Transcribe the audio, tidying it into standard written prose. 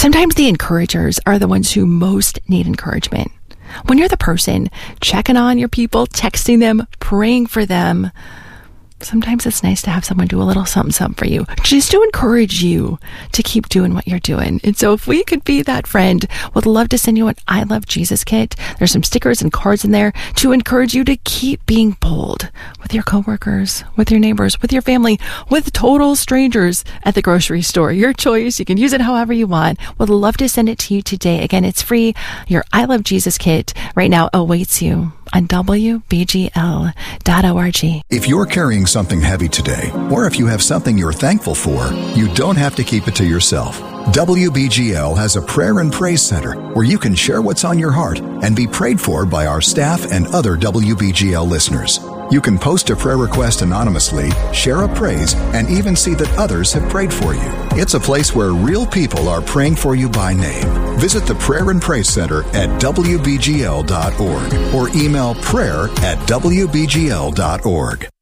Sometimes the encouragers are the ones who most need encouragement. When you're the person checking on your people, texting them, praying for them, sometimes it's nice to have someone do a little something for you, just to encourage you to keep doing what you're doing. And so if we could be that friend, would love to send you an I Love Jesus kit. There's some stickers and cards in there to encourage you to keep being bold with your coworkers, with your neighbors, with your family, with total strangers at the grocery store. Your choice. You can use it however you want. Would love to send it to you today. Again, it's free. Your I Love Jesus kit right now awaits you on WBGL.org. If you're carrying something heavy today, or if you have something you're thankful for, you don't have to keep it to yourself. WBGL has a prayer and praise center where you can share what's on your heart and be prayed for by our staff and other WBGL listeners. You can post a prayer request anonymously, share a praise, and even see that others have prayed for you. It's a place where real people are praying for you by name. Visit the Prayer and Praise Center at WBGL.org or email prayer@WBGL.org.